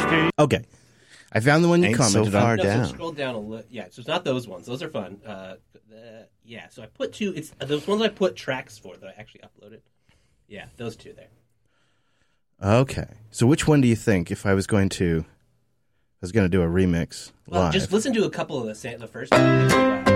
Okay. I found the one you Ain't commented so far on. down. So scroll down a little. Yeah, so it's not those ones. Those are fun. Yeah, so I put two. It's those ones I put tracks for that I actually uploaded. Yeah, those two there. Okay. So which one do you think if I was going to do a remix Well, live? just listen to a couple of the first one.